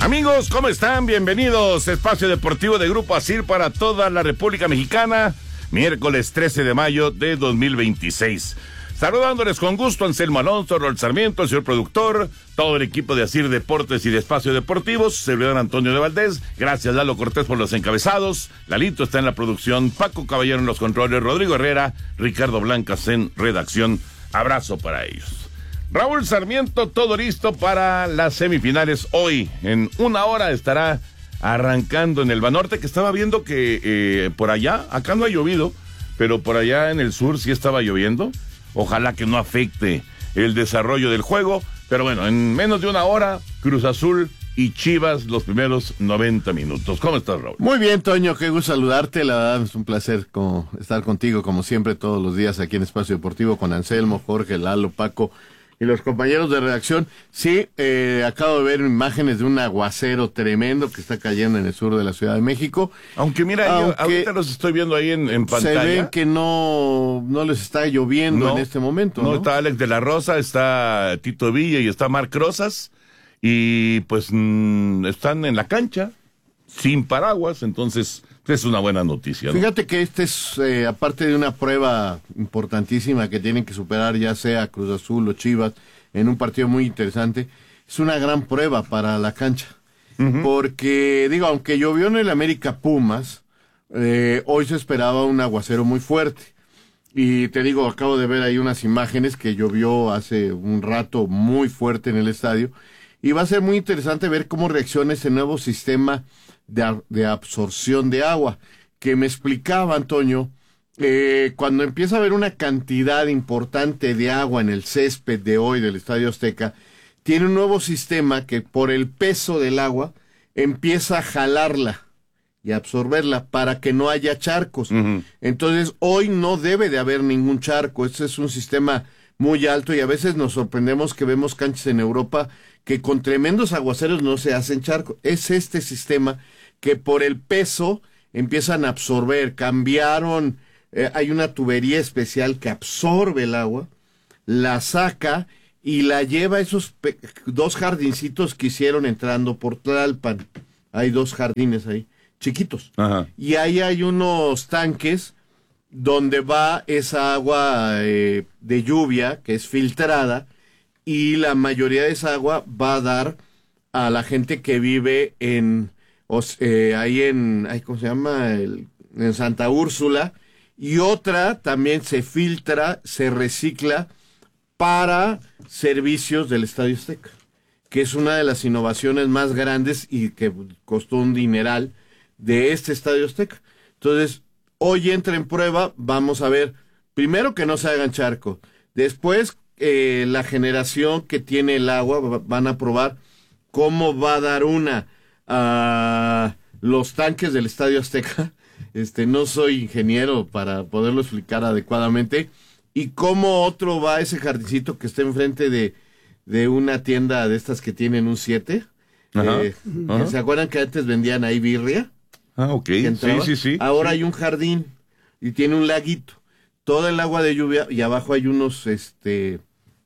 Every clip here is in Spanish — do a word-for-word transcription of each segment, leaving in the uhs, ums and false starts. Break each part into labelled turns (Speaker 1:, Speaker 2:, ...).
Speaker 1: Amigos, ¿cómo están? Bienvenidos. Espacio Deportivo de Grupo Asir para toda la República Mexicana. Miércoles trece de mayo de dos mil veintiséis. Saludándoles con gusto Anselmo Alonso, Rol Sarmiento, el señor productor, todo el equipo de Asir Deportes y de Espacio Deportivo, su servidor Antonio de Valdés. Gracias Lalo Cortés por los encabezados. Lalito está en la producción, Paco Caballero en los controles, Rodrigo Herrera, Ricardo Blancas en redacción. Abrazo para ellos. Raúl Sarmiento, todo listo para las semifinales. Hoy, en una hora, estará arrancando en el Banorte, que estaba viendo que eh, por allá, acá no ha llovido, pero por allá en el sur sí estaba lloviendo. Ojalá que no afecte el desarrollo del juego, pero bueno, en menos de una hora, Cruz Azul y Chivas los primeros noventa minutos. ¿Cómo estás, Raúl?
Speaker 2: Muy bien, Toño, qué gusto saludarte, la verdad es un placer como, estar contigo, como siempre, todos los días aquí en Espacio Deportivo, con Anselmo, Jorge, Lalo, Paco y los compañeros de redacción. Sí, eh, acabo de ver imágenes de un aguacero tremendo que está cayendo en el sur de la Ciudad de México.
Speaker 1: Aunque mira, Aunque yo ahorita los estoy viendo ahí en, en pantalla.
Speaker 2: Se ven que no, no les está lloviendo no, en este momento, ¿no?
Speaker 1: No, está Alex de la Rosa, está Tito Villa y está Marc Rosas. Y pues mmm, están en la cancha, sin paraguas, entonces es una buena noticia, ¿no?
Speaker 2: Fíjate que este es, eh, aparte de una prueba importantísima que tienen que superar, ya sea Cruz Azul o Chivas, en un partido muy interesante, es una gran prueba para la cancha. Uh-huh. Porque, digo, aunque llovió en el América Pumas, eh, hoy se esperaba un aguacero muy fuerte. Y te digo, acabo de ver ahí unas imágenes que llovió hace un rato muy fuerte en el estadio. Y va a ser muy interesante ver cómo reacciona ese nuevo sistema de, de absorción de agua, que me explicaba Antonio, eh, cuando empieza a haber una cantidad importante de agua en el césped de hoy del Estadio Azteca, tiene un nuevo sistema que por el peso del agua empieza a jalarla y a absorberla para que no haya charcos. Uh-huh. Entonces hoy no debe de haber ningún charco, este es un sistema muy alto y a veces nos sorprendemos que vemos canchas en Europa que con tremendos aguaceros no se hacen charcos. Es este sistema que por el peso empiezan a absorber. Cambiaron, eh, hay una tubería especial que absorbe el agua, la saca y la lleva a esos pe- dos jardincitos que hicieron entrando por Tlalpan. Hay dos jardines ahí, chiquitos. Ajá. Y ahí hay unos tanques donde va esa agua eh, de lluvia que es filtrada y la mayoría de esa agua va a dar a la gente que vive en eh, ahí en ay, ¿cómo se llama? El, en Santa Úrsula, y otra también se filtra, se recicla para servicios del Estadio Azteca, que es una de las innovaciones más grandes y que costó un dineral de este Estadio Azteca. Entonces, hoy entra en prueba, vamos a ver, primero que no se hagan charcos, después eh, la generación que tiene el agua, van a probar cómo va a dar una a los tanques del Estadio Azteca, este, no soy ingeniero para poderlo explicar adecuadamente, y cómo otro va a ese jardincito que está enfrente de, de una tienda de estas que tienen un siete, eh, uh-huh. ¿Se acuerdan que antes vendían ahí birria?
Speaker 1: Ah, ok, sí, sí, sí.
Speaker 2: Ahora
Speaker 1: sí.
Speaker 2: Hay un jardín y tiene un laguito. Todo el agua de lluvia y abajo hay unos este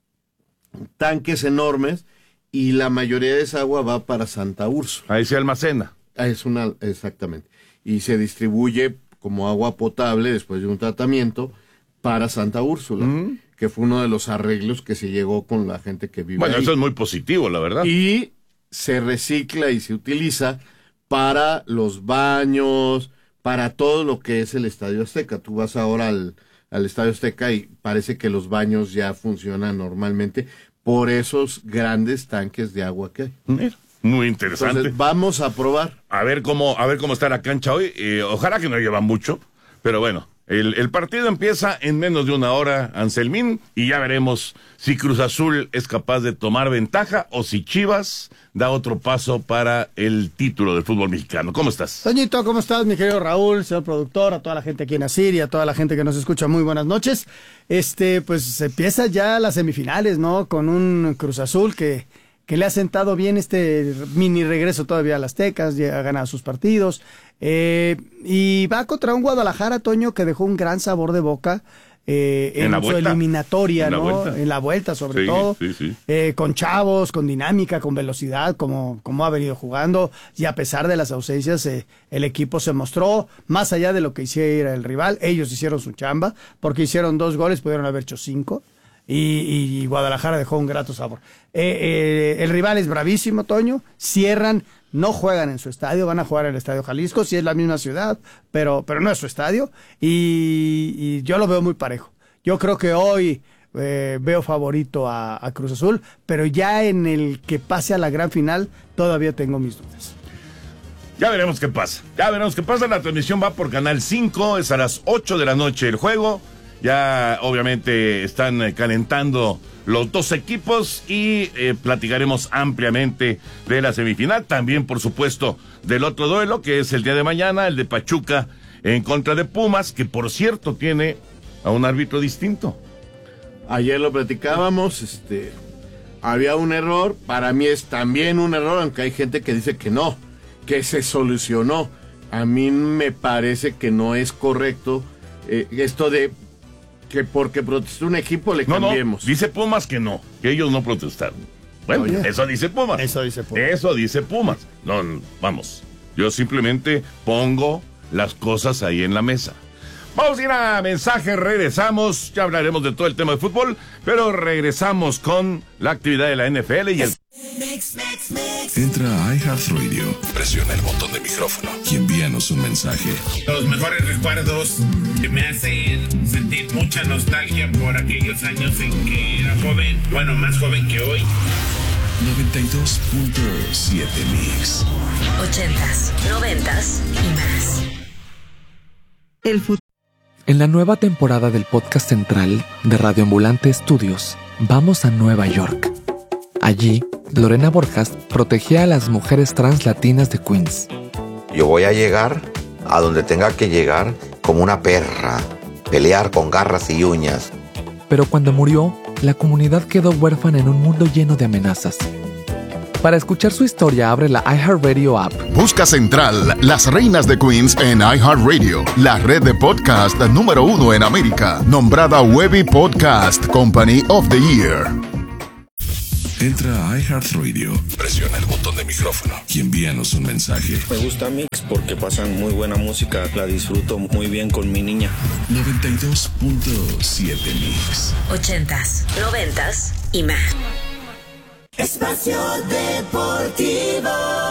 Speaker 2: tanques enormes y la mayoría de esa agua va para Santa Úrsula.
Speaker 1: Ahí se almacena.
Speaker 2: Es una, exactamente. Y se distribuye como agua potable después de un tratamiento para Santa Úrsula, uh-huh. que fue uno de los arreglos que se llegó con la gente que vive
Speaker 1: bueno,
Speaker 2: ahí.
Speaker 1: Eso es muy positivo, la verdad.
Speaker 2: Y se recicla y se utiliza para los baños, para todo lo que es el Estadio Azteca. Tú vas ahora al, al Estadio Azteca y parece que los baños ya funcionan normalmente por esos grandes tanques de agua que hay.
Speaker 1: Mira, muy interesante.
Speaker 2: Entonces, vamos a probar.
Speaker 1: A ver cómo, a ver cómo está la cancha hoy. Eh, ojalá que no lleva mucho, pero bueno. El, el partido empieza en menos de una hora, Anselmín, y ya veremos si Cruz Azul es capaz de tomar ventaja o si Chivas da otro paso para el título del fútbol mexicano. ¿Cómo estás?
Speaker 3: Toñito, ¿cómo estás, mi querido Raúl, señor productor, a toda la gente aquí en Asir y a toda la gente que nos escucha? Muy buenas noches. Este, pues empieza ya las semifinales, ¿no? Con un Cruz Azul que... que le ha sentado bien este mini regreso todavía a las Aztecas, ya ha ganado sus partidos, eh, y va contra un Guadalajara, Toño, que dejó un gran sabor de boca, eh, en,
Speaker 1: en la
Speaker 3: su
Speaker 1: vuelta.
Speaker 3: eliminatoria,
Speaker 1: en la
Speaker 3: ¿no?
Speaker 1: vuelta.
Speaker 3: En la vuelta, sobre
Speaker 1: Sí,
Speaker 3: todo.
Speaker 1: sí, sí.
Speaker 3: Eh, con chavos, con dinámica, con velocidad, como, como ha venido jugando. Y a pesar de las ausencias, eh, el equipo se mostró, más allá de lo que hiciera el rival, ellos hicieron su chamba, porque hicieron dos goles, pudieron haber hecho cinco. Y, y Guadalajara dejó un grato sabor. Eh, eh, el rival es bravísimo, Toño. Cierran, no juegan en su estadio, van a jugar en el Estadio Jalisco, sí es la misma ciudad, pero, pero no es su estadio. Y, y yo lo veo muy parejo. Yo creo que hoy eh, veo favorito a, a Cruz Azul, pero ya en el que pase a la gran final todavía tengo mis dudas.
Speaker 1: Ya veremos qué pasa. Ya veremos qué pasa. La transmisión va por Canal cinco, es a las ocho de la noche el juego. Ya obviamente están eh, calentando los dos equipos y eh, platicaremos ampliamente de la semifinal. También, por supuesto, del otro duelo, que es el día de mañana, el de Pachuca en contra de Pumas, que por cierto tiene a un árbitro distinto.
Speaker 2: Ayer lo platicábamos, este, había un error, para mí es también un error, aunque hay gente que dice que no, que se solucionó. A mí me parece que no es correcto eh, esto de que porque protestó un equipo le
Speaker 1: No,
Speaker 2: cambiemos.
Speaker 1: no, dice Pumas que no, que ellos no protestaron. Bueno,
Speaker 3: Oye.
Speaker 1: eso dice Pumas.
Speaker 3: Eso dice Pumas.
Speaker 1: Eso dice Pumas. No, no, vamos, yo simplemente pongo las cosas ahí en la mesa. Vamos a ir a mensajes, regresamos, ya hablaremos de todo el tema de fútbol, pero regresamos con la actividad de la N F L y el...
Speaker 4: Entra a iHeartRadio, presiona el botón de micrófono y envíanos un mensaje.
Speaker 5: Los mejores recuerdos que me hacen sentir mucha nostalgia por aquellos años en que era joven, bueno, más joven que hoy.
Speaker 4: noventa y dos punto siete Mix.
Speaker 6: Ochentas, noventas y más.
Speaker 7: El futuro.
Speaker 8: En la nueva temporada del podcast central de Radio Ambulante Estudios, vamos a Nueva York. Allí, Lorena Borjas protegía a las mujeres trans latinas de Queens.
Speaker 9: Yo voy a llegar a donde tenga que llegar como una perra, pelear con garras y uñas.
Speaker 8: Pero cuando murió, la comunidad quedó huérfana en un mundo lleno de amenazas. Para escuchar su historia, abre la iHeartRadio app.
Speaker 10: Busca Central, las reinas de Queens en iHeartRadio, la red de podcast número uno en América, nombrada Webby Podcast Company of the Year.
Speaker 4: Entra a iHeartRadio, presiona el botón de micrófono y envíanos un mensaje.
Speaker 11: Me gusta Mix porque pasan muy buena música, la disfruto muy bien con mi niña.
Speaker 4: noventa y dos punto siete Mix.
Speaker 6: Ochentas, noventas y más.
Speaker 12: Espacio Deportivo.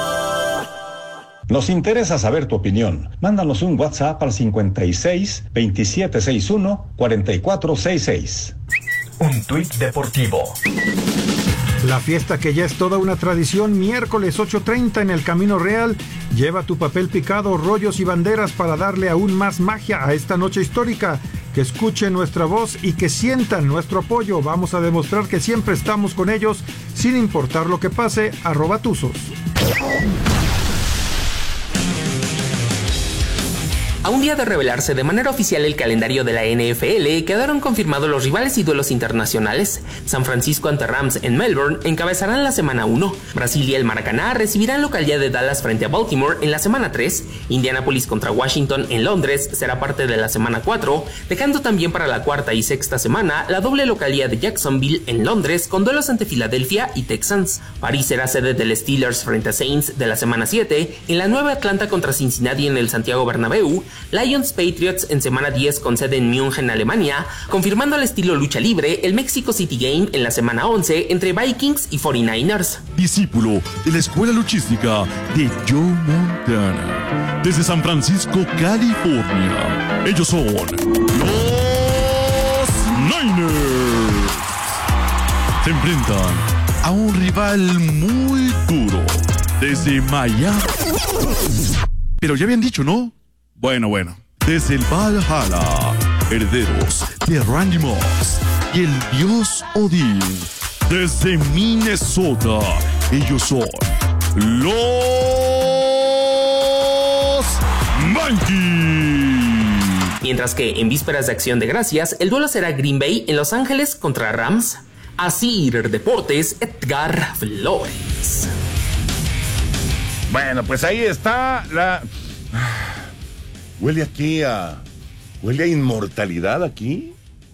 Speaker 13: Nos interesa saber tu opinión. Mándanos un WhatsApp al cincuenta y seis, veintisiete sesenta y uno, cuarenta y cuatro sesenta y seis.
Speaker 14: Un tuit deportivo.
Speaker 15: La fiesta que ya es toda una tradición, miércoles ocho treinta en el Camino Real. Lleva tu papel picado, rollos y banderas para darle aún más magia a esta noche histórica. Que escuchen nuestra voz y que sientan nuestro apoyo. Vamos a demostrar que siempre estamos con ellos, sin importar lo que pase. Arroba Tuzos.
Speaker 16: A un día de revelarse de manera oficial el calendario de la N F L, quedaron confirmados los rivales y duelos internacionales. San Francisco ante Rams en Melbourne encabezarán la semana uno. Brasil y el Maracaná recibirán localidad de Dallas frente a Baltimore en la semana tres. Indianapolis contra Washington en Londres será parte de la semana cuatro, dejando también para la cuarta y sexta semana la doble localidad de Jacksonville en Londres con duelos ante Filadelfia y Texans. París será sede del Steelers frente a Saints de la semana siete. En la nueva Atlanta contra Cincinnati en el Santiago Bernabéu. Lions Patriots en semana diez con sede en München, Alemania, confirmando al estilo lucha libre el Mexico City Game en la semana once entre Vikings y cuarenta y nueve ers.
Speaker 17: Discípulo de la Escuela Luchística de Joe Montana, desde San Francisco, California. Ellos son los Niners. Se enfrentan a un rival muy duro desde Miami. Pero ya habían dicho, ¿no? Bueno, bueno, desde el Valhalla, herederos de Randy Moss y el dios Odín, desde Minnesota, ellos son los Vikings.
Speaker 16: Mientras que en vísperas de Acción de Gracias, el duelo será Green Bay en Los Ángeles contra Rams. Asir Deportes, Edgar Flores.
Speaker 1: Bueno, pues ahí está la... Huele aquí a... Huele a inmortalidad aquí.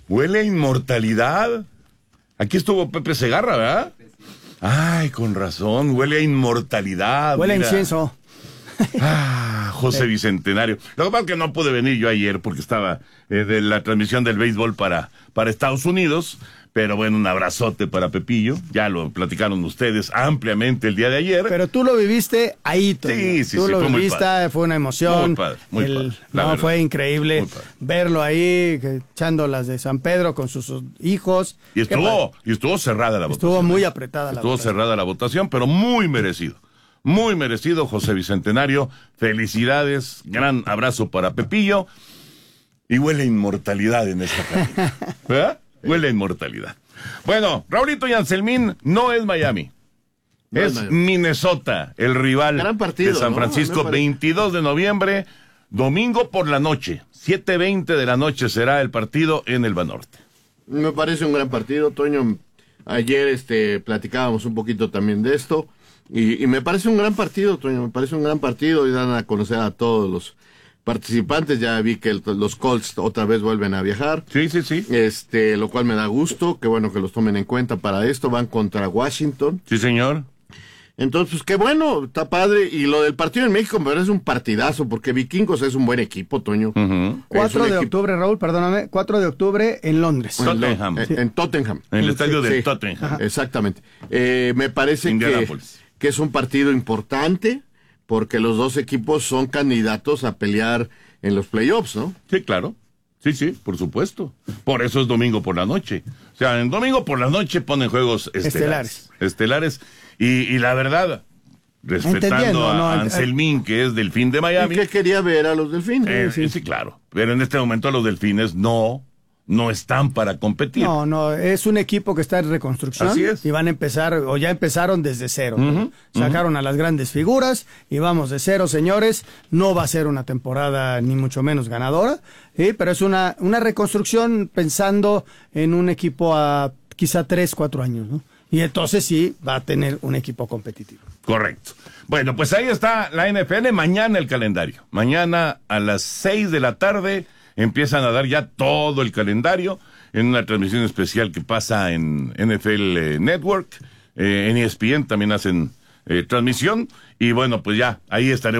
Speaker 1: Huele a inmortalidad. Aquí estuvo Pepe Segarra, ¿verdad? Ay, con razón, huele a inmortalidad.
Speaker 3: Huele a
Speaker 1: mira.
Speaker 3: incienso.
Speaker 1: Ah, José Bicentenario. Lo que pasa es que no pude venir yo ayer porque estaba eh, de la transmisión del béisbol para, para Estados Unidos. Pero bueno, un abrazote para Pepillo. Ya lo platicaron ustedes ampliamente el día de ayer.
Speaker 3: Pero tú lo viviste ahí, Toño.
Speaker 1: Sí, sí,
Speaker 3: tú
Speaker 1: sí,
Speaker 3: lo
Speaker 1: fue muy
Speaker 3: viviste,
Speaker 1: padre.
Speaker 3: fue una emoción.
Speaker 1: Muy padre, muy
Speaker 3: El-
Speaker 1: padre, la
Speaker 3: no,
Speaker 1: verdad.
Speaker 3: fue increíble
Speaker 1: Muy padre.
Speaker 3: verlo ahí, que- echando las de San Pedro con sus sus hijos.
Speaker 1: Y
Speaker 3: Qué
Speaker 1: estuvo,
Speaker 3: padre.
Speaker 1: y estuvo cerrada la votación.
Speaker 3: Estuvo muy apretada la
Speaker 1: Estuvo
Speaker 3: votación.
Speaker 1: cerrada la votación, pero muy merecido. Muy merecido, José Bicentenario. Felicidades, gran abrazo para Pepillo. Y huele a inmortalidad en esta cabina. ¿Verdad? Huele a inmortalidad. Bueno, Raulito y Anselmín no es Miami.
Speaker 2: No
Speaker 1: es
Speaker 2: es Miami.
Speaker 1: Minnesota, el rival
Speaker 2: Gran partido,
Speaker 1: de San
Speaker 2: ¿no?
Speaker 1: Francisco,
Speaker 2: Me parece.
Speaker 1: veintidós de noviembre, domingo por la noche. siete veinte de la noche será el partido en el Banorte.
Speaker 2: Me parece un gran partido, Toño. Ayer este, platicábamos un poquito también de esto. Y, y me parece un gran partido, Toño. Me parece un gran partido. Y dan a conocer a todos los participantes. Ya vi que el- los Colts otra vez vuelven a viajar.
Speaker 1: Sí, sí, sí.
Speaker 2: Este, lo cual me da gusto. Qué bueno que los tomen en cuenta para esto. Van contra Washington.
Speaker 1: Sí, señor.
Speaker 2: Entonces, pues qué bueno, está padre. Y lo del partido en México me parece un partidazo, porque Vikingos es un buen equipo, Toño.
Speaker 1: Ujú.
Speaker 3: cuatro
Speaker 2: Es un
Speaker 3: de
Speaker 2: equipo-
Speaker 3: octubre, Raúl, perdóname, cuatro de octubre en Londres.
Speaker 2: En Lo-
Speaker 1: Tottenham.
Speaker 2: En, en Tottenham.
Speaker 1: En el estadio
Speaker 2: Sí,
Speaker 1: de
Speaker 2: sí.
Speaker 1: Tottenham.
Speaker 2: Exactamente. Eh, me parece que,
Speaker 1: Indianápolis.
Speaker 2: que es un partido importante, porque los dos equipos son candidatos a pelear en los playoffs, ¿no?
Speaker 1: Sí, claro. Sí, sí, por supuesto. Por eso es domingo por la noche. O sea, en domingo por la noche ponen juegos estelares. Estelares. Y, y la verdad, respetando
Speaker 3: Entendiendo,
Speaker 1: a,
Speaker 3: no,
Speaker 1: a
Speaker 3: ent-
Speaker 1: Anselmín, que es delfín de Miami.
Speaker 2: Y que quería ver a los delfines.
Speaker 1: eh,
Speaker 2: Sí.
Speaker 1: sí, claro. Pero en este momento los delfines no, no están para competir.
Speaker 3: No, no, es un equipo que está en reconstrucción.
Speaker 1: Así es.
Speaker 3: Y van a empezar, o ya empezaron desde cero.
Speaker 1: Ujú,
Speaker 3: Sacaron a las grandes figuras y vamos de cero, señores. No va a ser una temporada ni mucho menos ganadora, ¿sí? Pero es una, una reconstrucción pensando en un equipo a quizá tres, cuatro años, ¿no? Y entonces sí va a tener un equipo competitivo.
Speaker 1: Correcto. Bueno, pues ahí está la N F L. Mañana el calendario. Mañana a las seis de la tarde empiezan a dar ya todo el calendario en una transmisión especial que pasa en N F L Network. Eh, en E S P N también hacen eh, transmisión. Y bueno, pues ya, ahí estaremos.